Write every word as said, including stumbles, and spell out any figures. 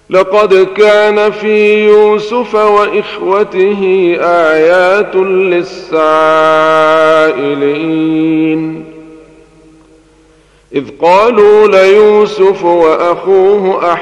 لقد كان في يوسف وإخوته آيات للسائلين إذ قالوا ليوسف وأخوه أحب